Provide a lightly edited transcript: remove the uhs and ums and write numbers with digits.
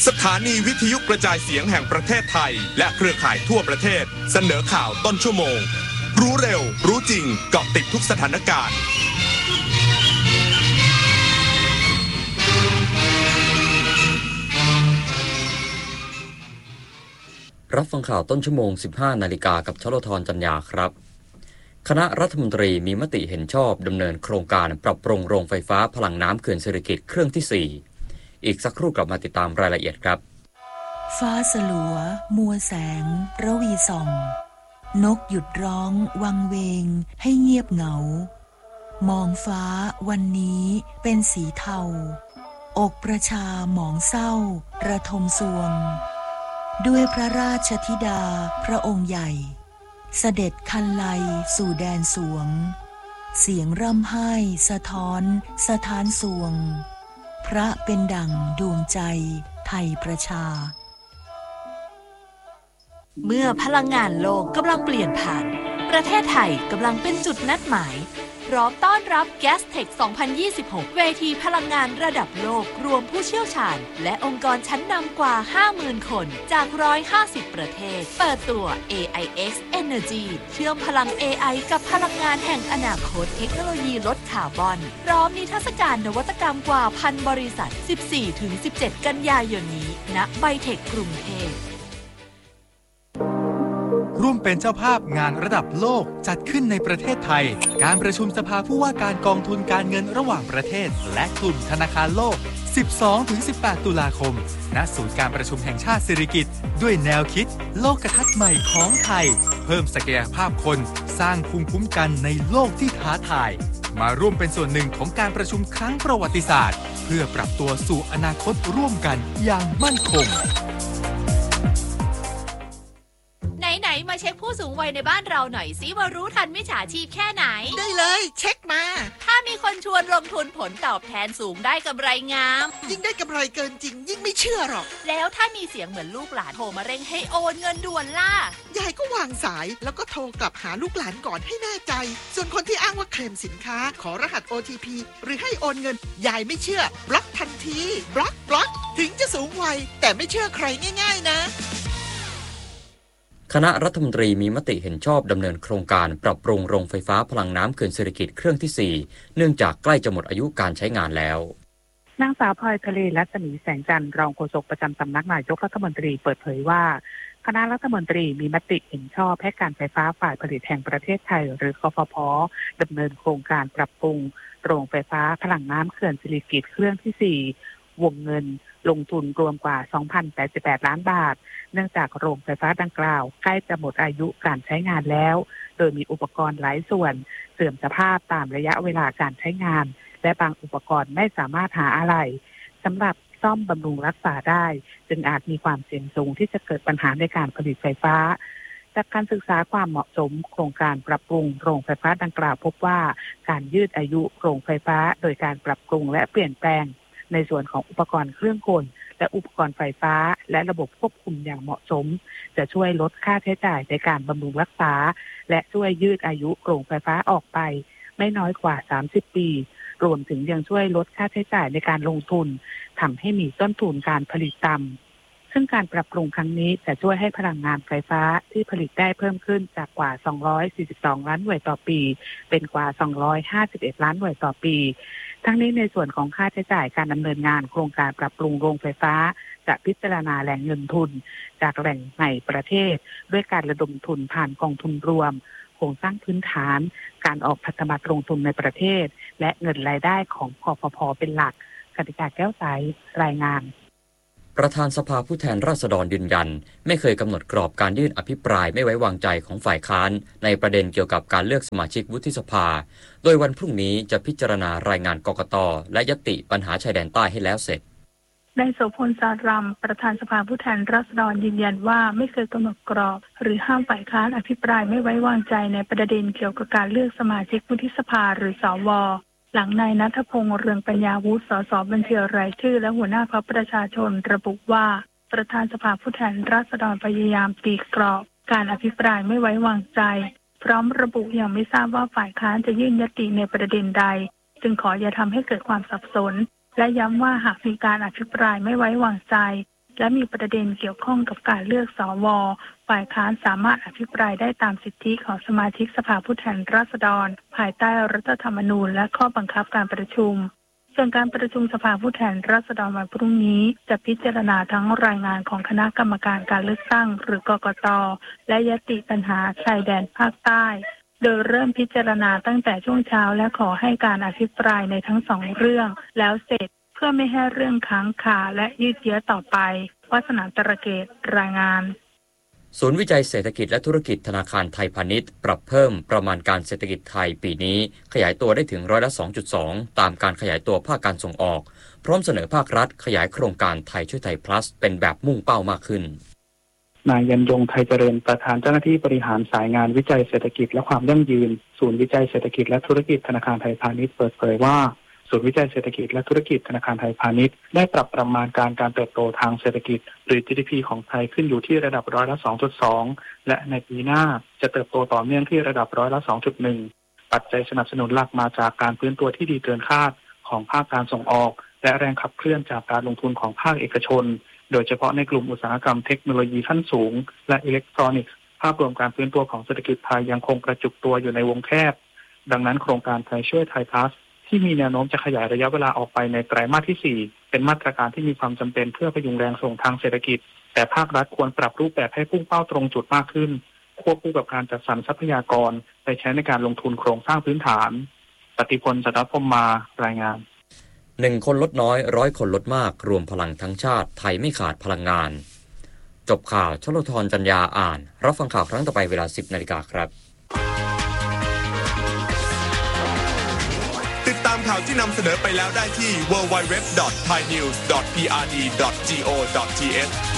สถานีวิทยุกระจายเสียงแห่งประเทศไทยและเครือข่ายทั่วประเทศเสนอข่าวต้นชั่วโมงรู้เร็วรู้จริงเกาะติดทุกสถานการณ์รับฟังข่าวต้นชั่วโมง 15 นาฬิกากับชลธรจัญญาครับคณะรัฐมนตรีมีมติเห็นชอบดำเนินโครงการปรับปรุงโรงไฟฟ้าพลังน้ำเขื่อนสิริกิติ์เครื่องที่ 4อีกสักครู่กลับมาติดตามรายละเอียดครับฟ้าสลัวมัวแสงระวีส่องนกหยุดร้องวังเวงให้เงียบเหงามองฟ้าวันนี้เป็นสีเทาอกประชาหมองเศร้าระทมสวงด้วยพระราชธิดาพระองค์ใหญ่เสด็จคันไลสู่แดนสวงเสียงร่ำไห้สะท้อนสถานสวงพระเป็นดั่งดวงใจไทยประชาเมื่อพลังงานโลกกำลังเปลี่ยนผ่านประเทศไทยกำลังเป็นจุดนัดหมายพร้อมต้อนรับ Gastech 2026 เวทีพลังงานระดับโลกรวมผู้เชี่ยวชาญและองค์กรชั้นนำกว่า 50,000 คนจาก150 ประเทศเปิดตัว AIX Energy เชื่อมพลัง AI กับพลังงานแห่งอนาคตเทคโนโลยีลดคาร์บอนพร้อมนิทรรศการนวัตกรรมกว่า 1,000 บริษัท 14-17 กันยายนนี้ณไบเทคกรุงเทพร่วมเป็นเจ้าภาพงานระดับโลกจัดขึ้นในประเทศไทยการประชุมสภาผู้ว่าการกองทุนการเงินระหว่างประเทศและกลุ่มธนาคารโลก 12-18 ตุลาคมณศูนย์การประชุมแห่งชาติสิริกิติ์ด้วยแนวคิดโลกทัศน์ใหม่ของไทยเพิ่มศักยภาพคนสร้างภูมิคุ้มกันในโลกที่ท้าทายมาร่วมเป็นส่วนหนึ่งของการประชุมครั้งประวัติศาสตร์เพื่อปรับตัวสู่อนาคตร่วมกันอย่างมั่นคงไหนมาเช็คผู้สูงวัยในบ้านเราหน่อยสิว่ารู้ทันมิจฉาชีพแค่ไหนได้เลยเช็คมาถ้ามีคนชวนลงทุนผลตอบแทนสูงได้กำไรงามยิ่งได้กำไรเกินจริงยิ่งไม่เชื่อหรอกแล้วถ้ามีเสียงเหมือนลูกหลานโทรมาเร่งให้โอนเงินด่วนล่ะยายก็วางสายแล้วก็โทรกลับหาลูกหลานก่อนให้แน่ใจส่วนคนที่อ้างว่าเคลมสินค้าขอรหัส OTP หรือให้โอนเงินยายไม่เชื่อบล็อกทันทีบล็อกถึงจะสูงวัยแต่ไม่เชื่อใครง่ายๆนะคณะรัฐมนตรีมีมติเห็นชอบดำเนินโครงการปรับปรุงโรงไฟฟ้าพลังน้ำเขื่อนสิริกิติ์เครื่องที่ 4เนื่องจากใกล้จะหมดอายุการใช้งานแล้วนางสาวพลอยทะเลรัศมีแสงจันทร์รองโฆษกประจำสำนักนายกรัฐมนตรีเปิดเผยว่าคณะรัฐมนตรีมีมติเห็นชอบให้การไฟฟ้าฝ่ายผลิตแห่งประเทศไทยหรือกฟผ.ดำเนินโครงการปรับปรุงโรงไฟฟ้าพลังน้ำเขื่อนสิริกิติ์เครื่องที่ 4วงเงินลงทุนรวมกว่า 2,088 ล้านบาทเนื่องจากโรงไฟฟ้าดังกล่าวใกล้จะหมดอายุการใช้งานแล้วโดยมีอุปกรณ์หลายส่วนเสื่อมสภาพตามระยะเวลาการใช้งานและบางอุปกรณ์ไม่สามารถหาอะไหล่สำหรับซ่อมบำรุงรักษาได้จึงอาจมีความเสี่ยงสูงที่จะเกิดปัญหาในการผลิตไฟฟ้าจากการศึกษาความเหมาะสมโครงการปรับปรุงโรงไฟฟ้าดังกล่าวพบว่าการยืดอายุโรงไฟฟ้าโดยการปรับปรุงและเปลี่ยนแปลงในส่วนของอุปกรณ์เครื่องกลและอุปกรณ์ไฟฟ้าและระบบควบคุมอย่างเหมาะสมจะช่วยลดค่าใช้จ่ายในการบำรุงรักษาและช่วยยืดอายุโรงไฟฟ้าออกไปไม่น้อยกว่า30ปีรวมถึงยังช่วยลดค่าใช้จ่ายในการลงทุนทำให้มีต้นทุนการผลิตต่ำซึ่งการปรับปรุงครั้งนี้จะช่วยให้พลังงานไฟฟ้าที่ผลิตได้เพิ่มขึ้นจากกว่า242ล้านหน่วยต่อปีเป็นกว่า251ล้านหน่วยต่อปีทั้งนี้ในส่วนของค่าใช้จ่ายการดำเนินงานโครงการปรับปรุงโรงไฟฟ้าจะพิจารณาแหล่งเงินทุนจากแหล่งในประเทศด้วยการระดมทุนผ่านกองทุนรวมโครงสร้างพื้นฐานการออกพันธบัตรลงทุนในประเทศและเงินรายได้ของกฟผ.เป็นหลักกติกาแก้วใสรายงานประธานสภาผู้แทนราษฎรยืนยันไม่เคยกำหนดกรอบการยื่นอภิปรายไม่ไว้วางใจของฝ่ายค้านในประเด็นเกี่ยวกับการเลือกสมาชิกวุฒิสภาโดยวันพรุ่งนี้จะพิจารณารายงานกกต.และญัตติปัญหาชายแดนใต้ให้แล้วเสร็จนายโสพล สารัมประธานสภาผู้แทนราษฎรยืนยันว่าไม่เคยกำหนดกรอบหรือห้ามฝ่ายค้านอภิปรายไม่ไว้วางใจในประเด็นเกี่ยวกับการเลือกสมาชิกวุฒิสภาหรือสว.หลังนายณัฐพงษ์ เรืองปัญญาวุฒิ สส.บัญชีรายชื่อและหัวหน้าพรรคประชาชนระบุว่าประธานสภาผู้แทนราษฎรพยายามตีกรอบการอภิปรายไม่ไว้วางใจพร้อมระบุยังไม่ทราบว่าฝ่ายค้านจะยื่นญัตติในประเด็นใดจึงขออย่าทำให้เกิดความสับสนและย้ำว่าหากมีการอภิปรายไม่ไว้วางใจและมีประเด็นเกี่ยวข้องกับการเลือกสว.ฝ่ายค้านสามารถอภิปรายได้ตามสิทธิของสมาชิกสภาผู้แทนราษฎรภายใต้รัฐธรรมนูญและข้อบังคับการประชุมส่วนการประชุมสภาผู้แทนราษฎรวันพรุ่งนี้จะพิจารณาทั้งรายงานของคณะกรรมการการเลือกตั้งหรือกกต.และญัตติปัญหาชายแดนภาคใต้โดยเริ่มพิจารณาตั้งแต่ช่วงเช้าและขอให้การอภิปรายในทั้งสองเรื่องแล้วเสร็จเพื่อไม่ให้เรื่องค้างคาและยืดเยื้อต่อไปวาสนาตระเกตรายงานศูนย์วิจัยเศรษฐกิจและธุรกิจธนาคารไทยพาณิชย์ปรับเพิ่มประมาณการเศรษฐกิจไทยปีนี้ขยายตัวได้ถึง2.2%ตามการขยายตัวภาคการส่งออกพร้อมเสนอภาครัฐขยายโครงการไทยช่วยไทย plus เป็นแบบมุ่งเป้ามากขึ้นนายยันยงไทยเจริญประธานเจ้าหน้าที่บริหารสายงานวิจัยเศรษฐกิจและความยั่งยืนศูนย์วิจัยเศรษฐกิจและธุรกิจธนาคารไทยพาณิชย์เปิดเผยว่าศูนย์วิจัยเศรษฐกิจและธุรกิจธนาคารไทยพาณิชย์ได้ปรับประมาณการเติบโตทางเศรษฐกิจหรือ GDP ของไทยขึ้นอยู่ที่ระดับ2.2%และในปีหน้าจะเติบโตต่อเนื่องที่ระดับ2.1%ปัจจัยสนับสนุนหลักมาจากการฟื้นตัวที่ดีเกินคาดของภาคการส่งออกและแรงขับเคลื่อนจากการลงทุนของภาคเอกชนโดยเฉพาะในกลุ่มอุตสาหกรรมเทคโนโลยีขั้นสูงและอิเล็กทรอนิกส์ภาพรวมการฟื้นตัวของเศรษฐกิจไทยยังคงกระจุกตัวอยู่ในวงแคบดังนั้นโครงการไทยช่วยไทย plus ที่มีแนวโน้มจะขยายระยะเวลาออกไปในไตรมาสที่4เป็นมาตรการที่มีความจำเป็นเพื่อพยุงแรงส่งทางเศรษฐกิจแต่ภาครัฐควรปรับรูปแบบให้พุ่งเป้าตรงจุดมากขึ้นควบคู่กับการจัดสรรทรัพยากรไปใช้ในการลงทุนโครงสร้างพื้นฐานปฏิพล จันทพรหมารายงาน 1 คนลดน้อย100 คนลดมากรวมพลังทั้งชาติไทยไม่ขาดพลังงานจบข่าวชลธรจัญญาอ่านรับฟังข่าวครั้งต่อไปเวลา 10 นาฬิกาครับติดตามข่าวที่นำเสนอไปแล้วได้ที่ www.thainews.prd.go.th